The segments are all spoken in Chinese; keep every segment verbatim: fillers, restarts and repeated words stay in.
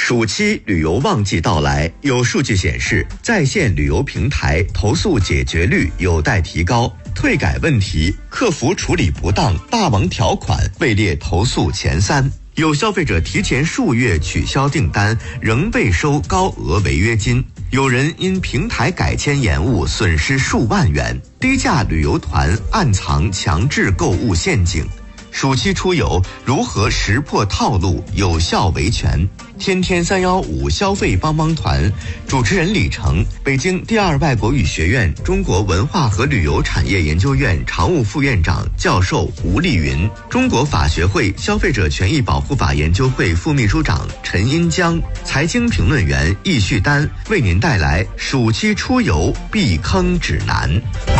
暑期旅游旺季到来，有数据显示，在线旅游平台投诉解决率有待提高，退改问题、客服处理不当、霸王条款位列投诉前三。有消费者提前数月取消订单，仍被收高额违约金；有人因平台改签延误，损失数万元。低价旅游团暗藏强制购物陷阱。暑期出游如何识破套路，有效维权？天天三幺五消费帮帮团主持人李成，北京第二外国语学院中国文化和旅游产业研究院常务副院长教授吴丽云，中国法学会消费者权益保护法研究会副秘书长陈荫江，财经评论员易旭丹，为您带来暑期出游避坑指南。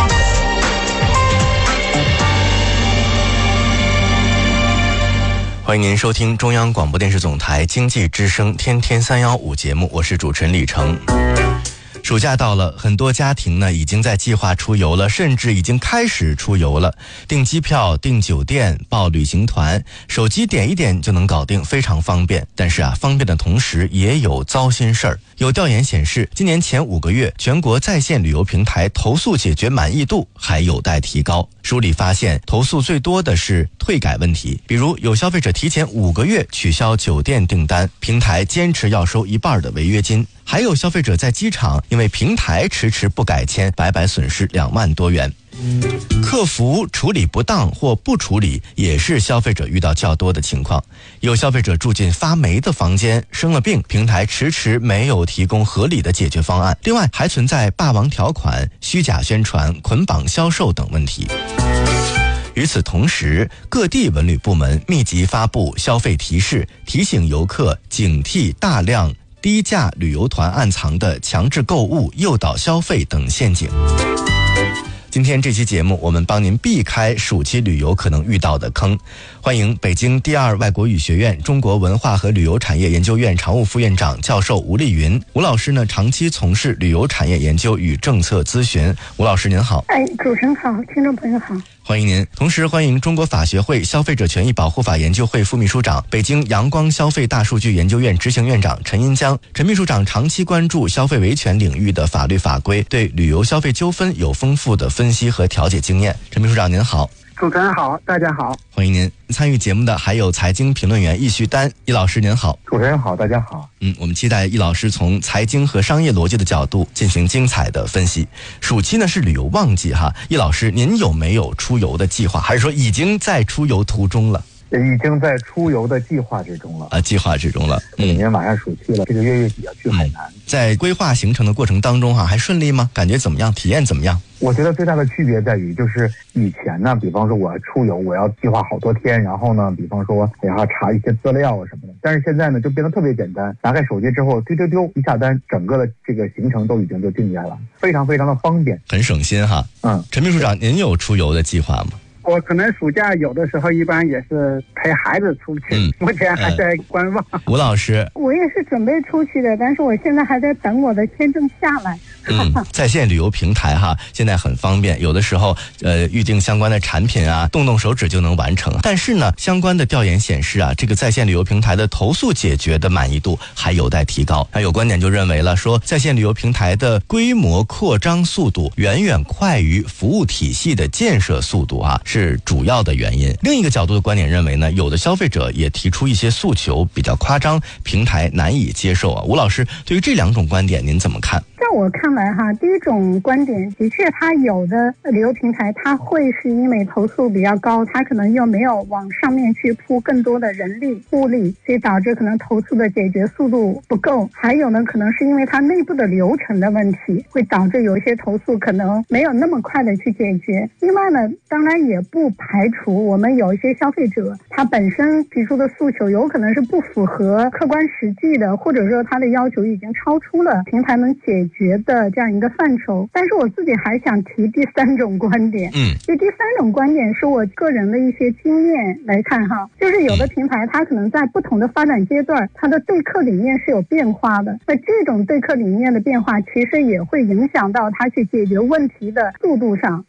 欢迎您收听中央广播电视总台经济之声天天三幺五节目，我是主持人李成。暑假到了，很多家庭呢已经在计划出游了，甚至已经开始出游了。订机票、订酒店、报旅行团，手机点一点就能搞定，非常方便。但是啊，方便的同时也有糟心事儿。有调研显示，今年前五个月，全国在线旅游平台投诉解决满意度还有待提高。梳理发现，投诉最多的是退改问题，比如有消费者提前五个月取消酒店订单，平台坚持要收一半的违约金；还有消费者在机场因为平台迟迟不改签，白白损失两万多元。客服处理不当或不处理也是消费者遇到较多的情况。有消费者住进发霉的房间，生了病，平台迟迟没有提供合理的解决方案。另外还存在霸王条款、虚假宣传、捆绑销售等问题。与此同时，各地文旅部门密集发布消费提示，提醒游客警惕大量低价旅游团暗藏的强制购物、诱导消费等陷阱。今天这期节目，我们帮您避开暑期旅游可能遇到的坑。欢迎北京第二外国语学院中国文化和旅游产业研究院常务副院长教授吴丽云。吴老师呢，长期从事旅游产业研究与政策咨询。吴老师您好。 哎，主持人好，听众朋友好。 欢迎您。同时欢迎中国法学会消费者权益保护法研究会副秘书长、北京阳光消费大数据研究院执行院长陈荫江。陈秘书长长期关注消费维权领域的法律法规，对旅游消费纠纷有丰富的分析和调解经验。陈秘书长您好。 主持人好，大家好。 欢迎您。参与节目的还有财经评论员易旭丹。易老师您好。 主持人好，大家好。 嗯，我们期待易老师从财经和商业逻辑的角度进行精彩的分析。暑期呢是旅游旺季哈，易老师您有没有出游的计划，还是说已经在出游途中了？ 已经在出游的计划之中了啊，计划之中了。 嗯，因为马上暑期了，这个月月底要去海南。 嗯、在规划行程的过程当中哈、啊，还顺利吗？感觉怎么样？体验怎么样？ 我觉得最大的区别在于，就是以前呢，比方说我要出游，我要计划好多天，然后呢，比方说也要查一些资料啊什么的。但是现在呢，就变得特别简单，拿开手机之后，丢丢丢一下单，整个的这个行程都已经就定下来了，非常非常的方便， 很省心哈。嗯，陈秘书长，您有出游的计划吗？ 我可能暑假有的时候一般也是陪孩子出去，嗯、目前还在观望。 吴老师， 我也是准备出去的，但是我现在还在等我的签证下来。 嗯，在线旅游平台哈，现在很方便，有的时候呃预定相关的产品啊，动动手指就能完成。但是呢，相关的调研显示啊，这个在线旅游平台的投诉解决的满意度还有待提高。那有观点就认为了，说在线旅游平台的规模扩张速度远远快于服务体系的建设速度啊，是主要的原因。另一个角度的观点认为呢，有的消费者也提出一些诉求比较夸张，平台难以接受啊。吴老师，对于这两种观点您怎么看？ 在我看来哈，第一种观点的确，它有的旅游平台它会是因为投诉比较高，它可能又没有往上面去铺更多的人力物力，所以导致可能投诉的解决速度不够。还有呢，可能是因为它内部的流程的问题，会导致有一些投诉可能没有那么快的去解决。另外呢，当然也不排除我们有一些消费者他本身提出的诉求有可能是不符合客观实际的，或者说他的要求已经超出了平台能解决的这样一个范畴。但是我自己还想提第三种观点，嗯，这第三种观点是我个人的一些经验来看哈，就是有的平台它可能在不同的发展阶段，它的对客理念是有变化的，那这种对客理念的变化其实也会影响到它去解决问题的速度上。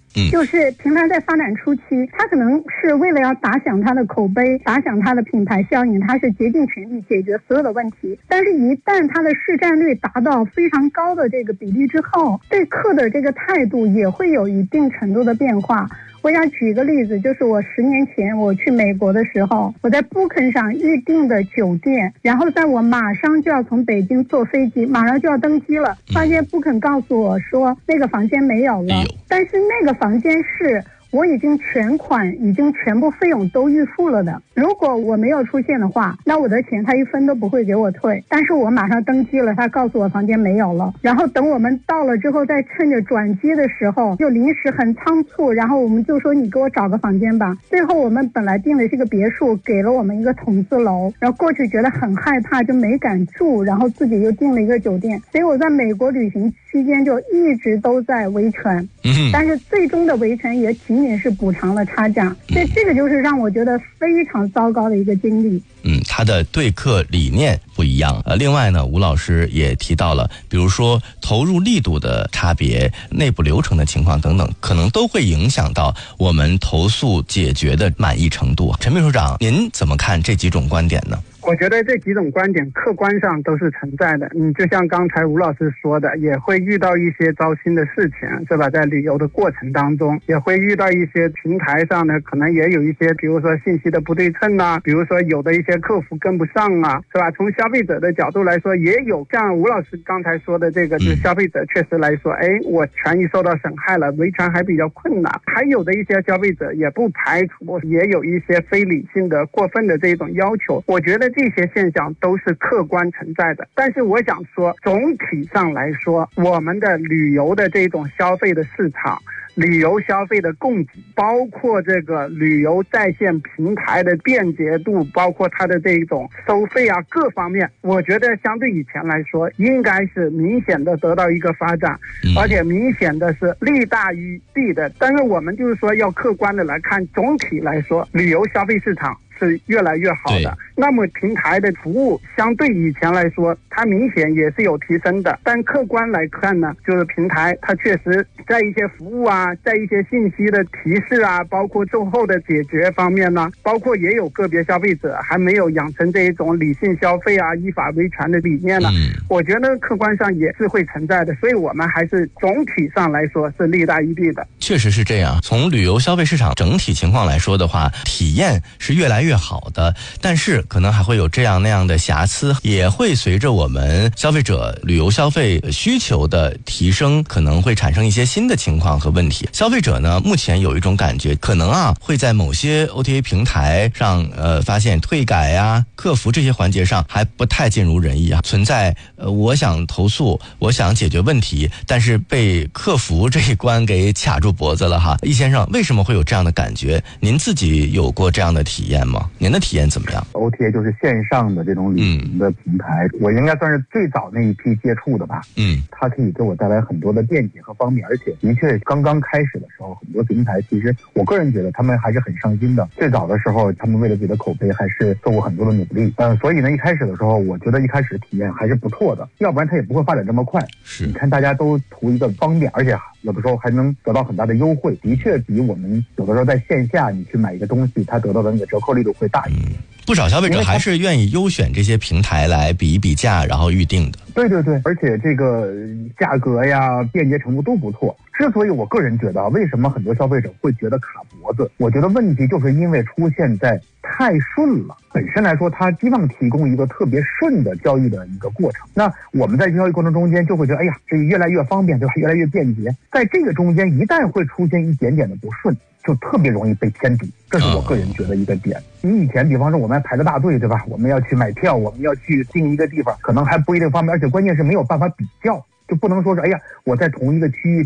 嗯， 就是平台在发展初期，它可能是为了要打响它的口碑，打响它的品牌效应，它是竭尽全力解决所有的问题。但是一旦它的市占率达到非常高的这个比例之后，对客的这个态度也会有一定程度的变化。我想举一个例子，就是我十年前我去美国的时候，我在 Booking 上预订的酒店，然后在我马上就要从北京坐飞机，马上就要登机了，发现 Booking 告诉我说那个房间没有了，但是那个房间是我已经全款已经全部费用都预付了的，如果我没有出现的话，那我的钱他一分都不会给我退。但是我马上登机了，他告诉我房间没有了，然后等我们到了之后，再趁着转机的时候就临时很仓促，然后我们就说你给我找个房间吧。最后我们本来订的是个别墅，给了我们一个筒子楼，然后过去觉得很害怕，就没敢住，然后自己又订了一个酒店。所以我在美国旅行期间就一直都在维权，嗯，但是最终的维权也仅仅是补偿了差价，所以这个就是让我觉得非常糟糕的一个经历。 嗯，他的对客理念不一样。呃，另外呢，吴老师也提到了，比如说投入力度的差别、内部流程的情况等等，可能都会影响到我们投诉解决的满意程度。陈秘书长，您怎么看这几种观点呢？ 我觉得这几种观点客观上都是存在的。你就像刚才吴老师说的，也会遇到一些糟心的事情，是吧？在旅游的过程当中，也会遇到一些平台上呢，可能也有一些，比如说信息的不对称啊，比如说有的一些客服跟不上啊，是吧？从消费者的角度来说，也有像吴老师刚才说的这个，就是消费者确实来说，哎，我权益受到损害了，维权还比较困难。还有的一些消费者也不排除也有一些非理性的、过分的这种要求。我觉得这些现象都是客观存在的，但是我想说，总体上来说，我们的旅游的这种消费的市场，旅游消费的供给，包括这个旅游在线平台的便捷度，包括它的这种收费啊，各方面，我觉得相对以前来说，应该是明显的得到一个发展，而且明显的是利大于弊的。但是我们就是说要客观的来看，总体来说，旅游消费市场是越来越好的。那么平台的服务相对以前来说，它明显也是有提升的。但客观来看呢，就是平台它确实在一些服务啊，在一些信息的提示啊，包括售后的解决方面呢，包括也有个别消费者还没有养成这一种理性消费啊、依法维权的理念呢。嗯、我觉得客观上也是会存在的，所以我们还是总体上来说是利大于弊的。 确实是这样。从旅游消费市场整体情况来说的话，体验是越来越好的，但是可能还会有这样那样的瑕疵，也会随着我们消费者旅游消费需求的提升，可能会产生一些新的情况和问题。消费者呢，目前有一种感觉，可能啊会在某些 O T A 平台上，呃，发现退改呀、客服这些环节上还不太尽如人意啊，存在呃，我想投诉，我想解决问题，但是被客服这一关给卡住脖子了哈。易先生，为什么会有这样的感觉？您自己有过这样的体验吗？您的体验怎么样？ O T A 就是线上的这种旅行的平台、嗯、我应该算是最早那一批接触的吧。嗯，它可以给我带来很多的便捷和方便，而且的确刚刚开始的时候，很多平台其实我个人觉得他们还是很上心的。最早的时候，他们为了自己的口碑还是做过很多的努力。嗯，所以呢，一开始的时候，我觉得一开始体验还是不错的，要不然它也不会发展这么快。是，你看大家都图一个方便，而且有的时候还能得到很大的优惠，的确比我们有的时候在线下你去买一个东西，它得到的那个折扣力度会大一点。嗯， 不少消费者还是愿意优选这些平台来比一比价，然后预定的。 对对对，而且这个价格呀、便捷程度都不错。之所以我个人觉得，为什么很多消费者会觉得卡脖子？我觉得问题就是因为出现在太顺了。本身来说，它希望提供一个特别顺的交易的一个过程。那我们在交易过程中间就会觉得，哎呀，这越来越方便，对吧？越来越便捷。在这个中间，一旦会出现一点点的不顺，就特别容易被偏抵。这是我个人觉得一个点。你以前比方说我们要排着大队，对吧？我们要去买票，我们要去订一个地方，可能还不一定方便，而且关键是没有办法比较。就不能说是哎呀，我在同一个区域